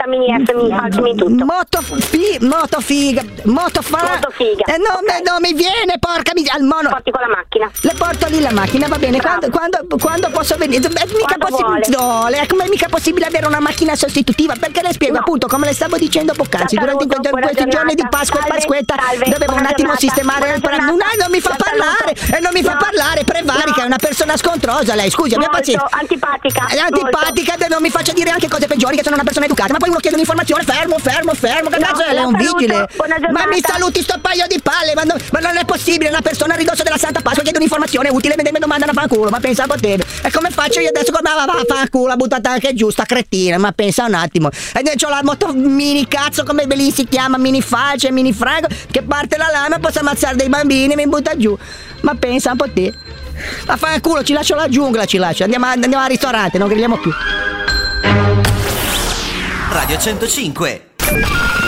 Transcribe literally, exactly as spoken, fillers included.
mini F, mini falso, mini tutto. Moto fi, moto figa, moto fa. Moto figa. Eh, no, Okay. no, mi viene, porca mi al mono. Porti con la macchina. Le porto lì la macchina, va bene. Bravo. Quando, quando, quando posso venire? È mica Quando possibile. No, è come mica possibile avere una macchina sostitutiva? Perché le spiego No. appunto, come le stavo dicendo poc'anzi, La durante saluto, que- buona questi giorni di giornata. Pasqua e Salve, Pasquetta salve, dovevo un buona attimo giornata, sistemare il buona pra- non, giornata. ha- non mi fa La parlare saluto. e non mi fa No. parlare, prevarica, No. è una persona scontrosa lei, scusi, abbia Molto pazienza. antipatica. È antipatica, e non mi faccia dire anche cose peggiori, che sono una persona educata. Ma poi uno chiede un'informazione, fermo, fermo, fermo. Che No, cazzo è? Lei è la un saluto, vigile? buona Ma mi giornata. saluti sto paio di palle, ma, no- ma non è possibile, una persona a ridosso della Santa Pasqua chiede un'informazione utile e mi domanda a fanculo, ma pensa a potere. E come faccio io adesso? Come va a fanculo, ha buttata anche giusta, cretina, ma pensa un attimo. E c'ho la moto mini cazzo, come lì si chiama, mini falce, mini frago, che parte la lama, posso ammazzare dei bambini e mi butta giù. Ma pensa un po' te. Ma fanculo, ci lascio la giungla, ci lascio. Andiamo, a- andiamo al ristorante, non grilliamo più. Radio centocinque.